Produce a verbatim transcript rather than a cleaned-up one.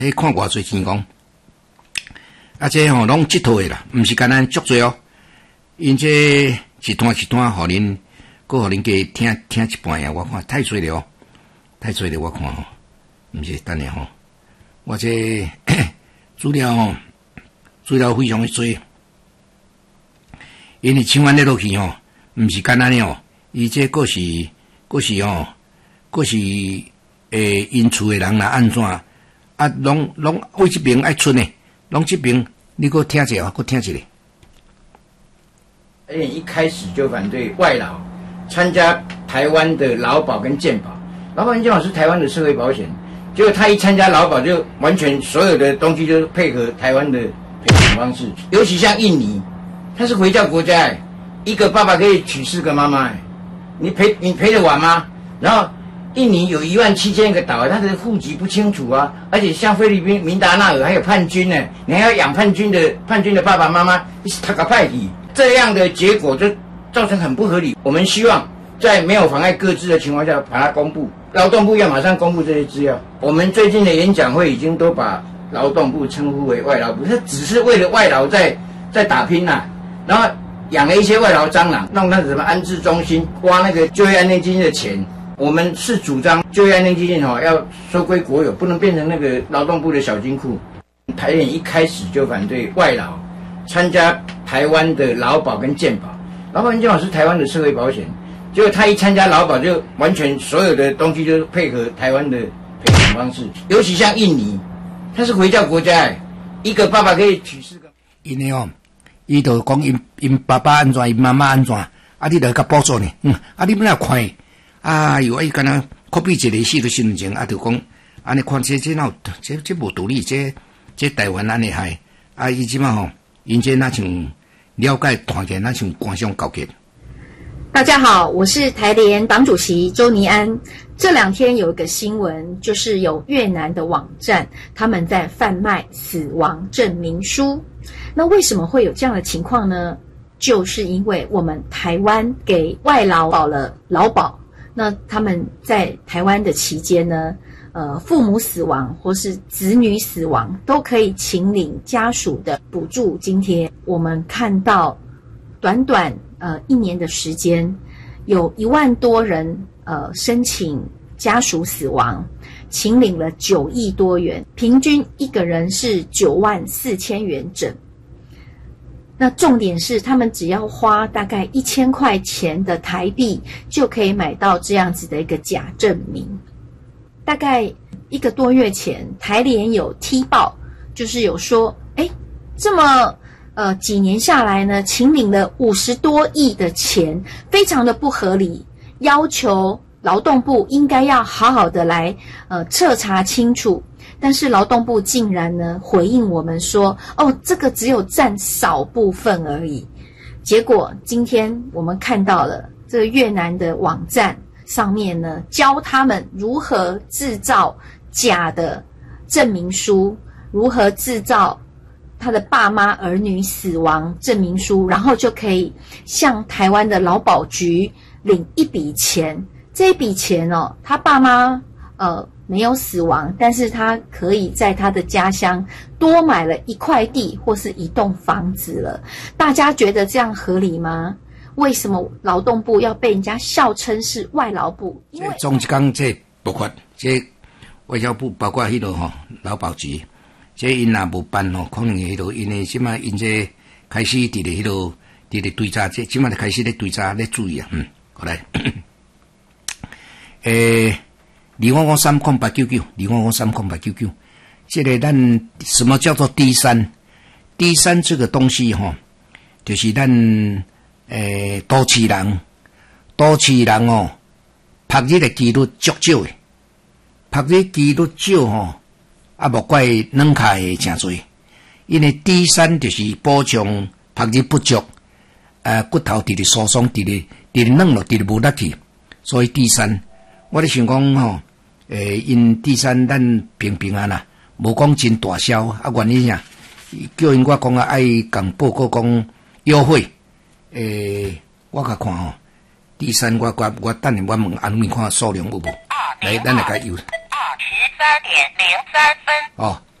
迄看偌侪钱讲，啊，这吼拢佚佗诶啦，毋是干咱足侪哦。因这一段一段，互恁，搁互恁加听听一半呀。我看太侪了哦，太侪了。我看吼，毋是等下吼，我这资料吼，资料非常诶多，因为唱安尼落去吼，毋是干咱诶哦，伊这个是个是吼，个是诶，因厝诶人若安怎？啊，拢拢为这边爱出呢，拢这边你给我听一下，给我听一下。 而且一开始就反对外劳参加台湾的劳保跟健保，劳保跟健保是台湾的社会保险，结果他一参加劳保，就完全所有的东西就是配合台湾的赔偿方式。尤其像印尼，它是回教国家，哎，一个爸爸可以娶四个妈妈，哎，你赔你赔得完吗？然后。印尼有一万七千个岛，它的户籍不清楚啊，而且像菲律宾、明达纳尔还有叛军呢，你还要养叛军的叛军的爸爸妈妈，他个派系，这样的结果就造成很不合理。我们希望在没有妨碍各自的情况下把它公布，劳动部要马上公布这些资料。我们最近的演讲会已经都把劳动部称呼为外劳部，它只是为了外劳在在打拼呐、啊，然后养了一些外劳蟑螂，弄那什么安置中心，挖那个就业安定基金的钱。我们是主张就业安定基金哈要收归国有，不能变成那个劳动部的小金库。台联一开始就反对外劳参加台湾的劳保跟健保，劳保跟健保是台湾的社会保险，结果他一参加劳保，就完全所有的东西就是配合台湾的赔偿方式。尤其像印尼，它是回教国家，哎，一个爸爸可以娶四个。 因为哦，伊就讲因因爸爸安怎，因妈妈安怎，啊，你著甲补助呢？嗯，啊，你本来看。啊，有伊敢若可比一个死都心情，啊，就讲安尼看这这哪有这这无道理，这这台湾安尼害啊！伊即马吼，因这那像了解看起来那像官商勾结。 大家好，我是台联党主席周倪安。这两天有一个新闻，就是有越南的网站他们在贩卖死亡证明书。那为什么会有这样的情况呢？就是因为我们台湾给外劳保了劳保。那他们在台湾的期间呢，呃，父母死亡或是子女死亡，都可以请领家属的补助津贴。我们看到，短短呃一年的时间，有一万多人呃申请家属死亡，请领了九亿多元，平均一个人是九万四千元整。那重点是，他们只要花大概一千块钱的台币，就可以买到这样子的一个假证明。大概一个多月前，台联有踢爆，就是有说，哎，这么呃几年下来呢，请领了五十多亿的钱，非常的不合理，要求劳动部应该要好好的来呃彻查清楚。但是劳动部竟然呢回应我们说，哦，这个只有占少部分而已。结果今天我们看到了这个越南的网站上面呢，教他们如何制造假的证明书，如何制造他的爸妈儿女死亡证明书，然后就可以向台湾的劳保局领一笔钱。这一笔钱哦，他爸妈呃没有死亡，但是他可以在他的家乡多买了一块地或是一栋房子了。大家觉得这样合理吗？为什么劳动部要被人家笑称是外劳部？因为总一讲这包括这外交部，包括迄个吼劳保局，这因若无办吼，可能迄个因为即马因这开始伫咧迄个伫咧追查，这即马就开始咧追查咧注意啊，嗯，好来，诶。二五五三空八九九，二五五三空八九九，这个咱什么叫做 D 三 ？D 三这个东西哈，就是咱诶都市人，都市人哦，读日的几率足少诶，读日几率少吼，啊莫怪软脚的诚多，因为 D 三就是补充读日不足，呃骨头直直疏松，直直直直软落，直直无力去，所以 D 三，我咧想讲吼。诶，因第三咱平平安啦，无讲真大销啊。原因啥？叫因我讲啊，爱共报告讲优惠。诶，我甲看吼，第三我我我等下我问安咪看数量有无？来，咱来甲有。 三点零三分。 哦，